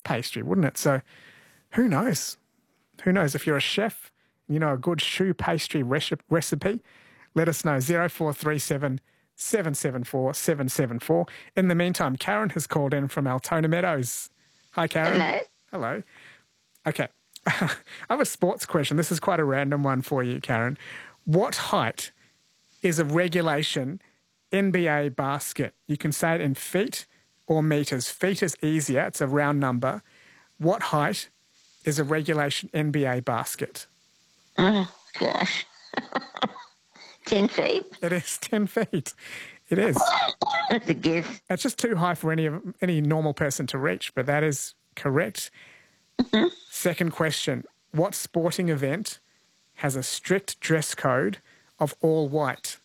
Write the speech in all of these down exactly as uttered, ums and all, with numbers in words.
pastry, wouldn't it? So who knows? Who knows? If you're a chef, you know a good choux pastry recipe, let us know. zero four three seven, seven seven four, seven seven four. In the meantime, Karen has called in from Altona Meadows. Hi, Karen. Hello. Hello. Okay. I have a sports question. This is quite a random one for you, Karen. What height is a regulation N B A basket? You can say it in feet or metres. Feet is easier. It's a round number. What height is a regulation N B A basket? Oh, gosh. ten feet. It is ten feet. It is. That's a guess. It's just too high for any of any normal person to reach, but that is correct. Mm-hmm. Second question. What sporting event has a strict dress code of all white?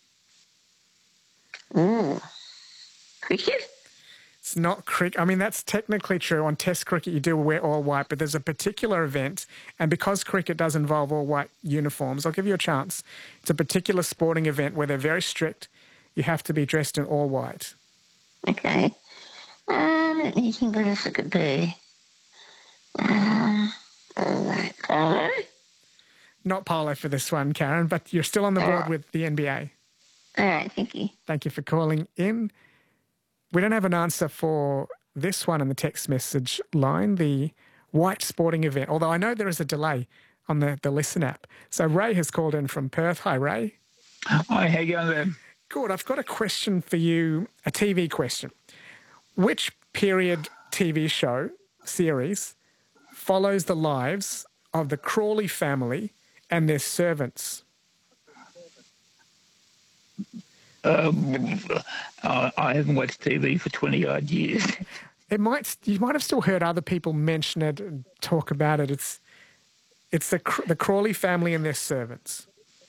Ooh. Cricket? It's not cricket. I mean, that's technically true. On Test cricket, you do wear all white, but there's a particular event, and because cricket does involve all white uniforms, I'll give you a chance. It's a particular sporting event where they're very strict. You have to be dressed in all white. Okay. Um, let me think what else it could be. Uh, all right. Polo? Not polo for this one, Karen, but you're still on the board Oh. with the N B A. All right, thank you. Thank you for calling in. We don't have an answer for this one in the text message line, the white sporting event, although I know there is a delay on the, the Listen app. So Ray has called in from Perth. Hi, Ray. Hi, how you going there? Good. I've got a question for you, a T V question. Which period T V show series follows the lives of the Crawley family and their servants? Um, uh, I haven't watched T V for twenty odd years. It might you might have still heard other people mention it and talk about it. It's it's the the Crawley family and their servants.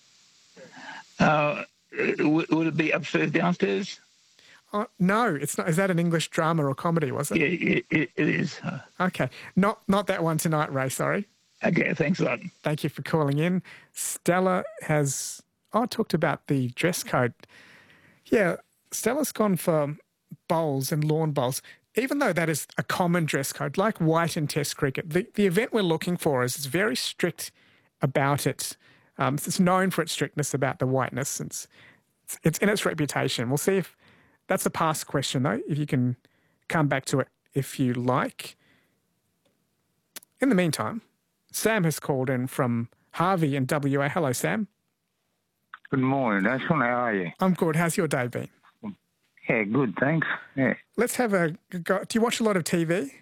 Uh, would, would it be upstairs, downstairs? Oh, no, it's not. Is that an English drama or comedy? Was it? Yeah, it, it, it is. Uh, Okay, not not that one tonight, Ray. Sorry. okay, thanks a lot. Thank you for calling in. Stella has oh talked about the dress code. Yeah, Stella's gone for bowls and lawn bowls. Even though that is a common dress code, like white in Test cricket, the, the event we're looking for is it's very strict about it. Um, it's known for its strictness about the whiteness. It's, it's, it's in its reputation. We'll see if that's a past question, though, if you can come back to it if you like. In the meantime, Sam has called in from Harvey in W A. Hello, Sam. Good morning, Ashwin. How are you? I'm good. How's your day been? Yeah, good, thanks. Yeah. Let's have a go. Do you watch a lot of T V?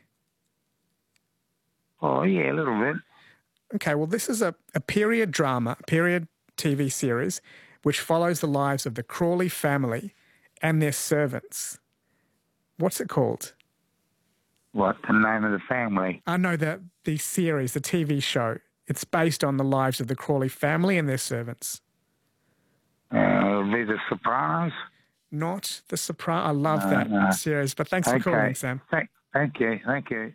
Oh, yeah, a little bit. Okay, well, this is a, a period drama, period T V series, which follows the lives of the Crawley family and their servants. What's it called? What, the name of the family? I know that the series, the T V show, it's based on the lives of the Crawley family and their servants. Uh, it'll be The Sopranos. Not The Sopranos. I love Uh, that no. series, but thanks for Okay. calling, Sam. Thank, thank you, thank you.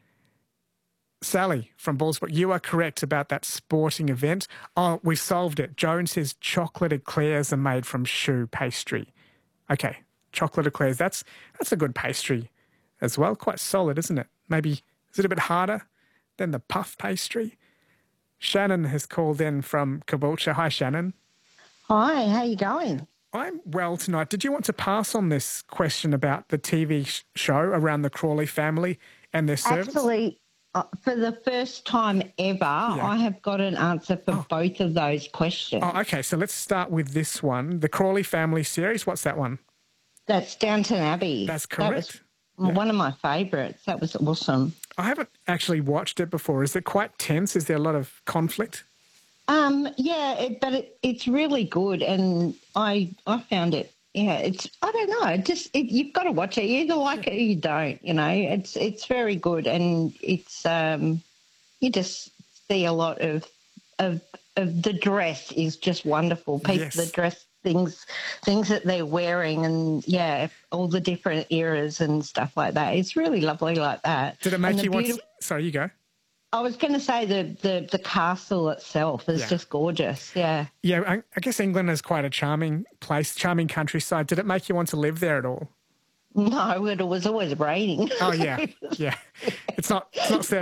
Sally from Ballsbrook, you are correct about that sporting event. Oh, we've solved it. Joan says chocolate eclairs are made from choux pastry. Okay, chocolate eclairs, that's that's a good pastry as well. Quite solid, isn't it? Maybe, is it a bit harder than the puff pastry? Shannon has called in from Caboolture. Hi, Shannon. Hi, how you going? I'm well tonight. Did you want to pass on this question about the T V sh- show around the Crawley family and their servants? Actually, uh, for the first time ever, I have got an answer for Oh. both of those questions. Oh, okay. So let's start with this one. The Crawley family series. What's that one? That's Downton Abbey. That's That was correct. one of my favourites. That was awesome. I haven't actually watched it before. Is it quite tense? Is there a lot of conflict? Um, yeah, it, but it, it's really good, and I I found it. Yeah, it's I don't know. It just it, you've got to watch it. You either like it or you don't. You know, it's it's very good, and it's um, you just see a lot of of of the dress is just wonderful. People, Yes. the dress things things that they're wearing, and yeah, all the different eras and stuff like that. It's really lovely like that. Did it make And the you want... beautif- Sorry, you go. I was going to say the, the, the castle itself is Yeah. just gorgeous, yeah. Yeah, I, I guess England is quite a charming place, charming countryside. Did it make you want to live there at all? No, it was always raining. Oh, yeah, yeah. It's not, it's not